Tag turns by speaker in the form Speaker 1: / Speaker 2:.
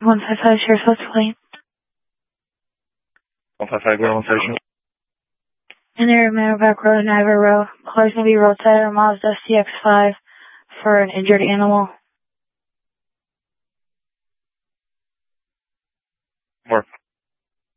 Speaker 1: 155 Sheriff's West Plain.
Speaker 2: 155, go on station.
Speaker 1: In the Meadowback Road, Niagara Row. Car's going to be roadside or Mazda CX-5 for an injured animal.